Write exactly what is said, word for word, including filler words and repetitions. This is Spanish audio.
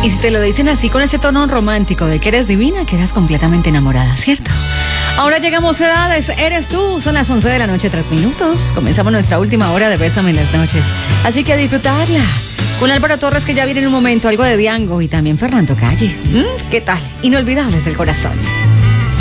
Y si te lo dicen así con ese tono romántico de que eres divina, quedas completamente enamorada, ¿cierto? Ahora llegamos a edades, eres tú, son las once de la noche, tres minutos. Comenzamos nuestra última hora de Bésame en las noches. Así que a disfrutarla. Con Álvaro Torres, que ya viene en un momento, algo de Diango y también Fernando Calle. ¿Mm? ¿Qué tal? Inolvidables del corazón.